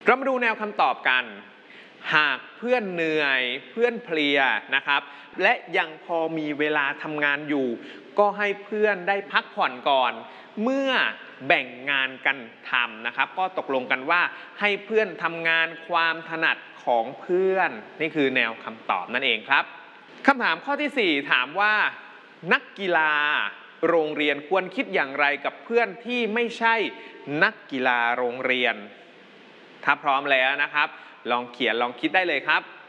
เรามาดูแนวคำตอบกัน หากเพื่อนเหนื่อยเพื่อนเพลียนะครับและยังพอมีเวลาทำงานอยู่ก็ให้เพื่อนได้พักผ่อนก่อนเมื่อแบ่งงานกันทำนะครับก็ตกลงกันว่าให้เพื่อนทำงานความถนัดของเพื่อนนี่คือแนวคำตอบนั่นเองครับคำถามข้อที่4ถามว่านักกีฬาโรงเรียนควรคิดอย่างไรกับเพื่อนที่ไม่ใช่นักกีฬาโรงเรียนถ้าพร้อมแล้วนะครับลองเขียนลองคิดได้เลยครับ